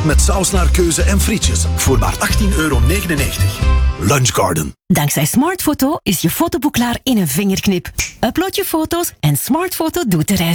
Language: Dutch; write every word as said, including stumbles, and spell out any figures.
Met saus naar keuze en frietjes voor maar achttien euro negenennegentig. Lunchgarden. Dankzij Smartfoto is je fotoboek klaar in een vingerknip. Upload je foto's en Smartfoto doet de rest.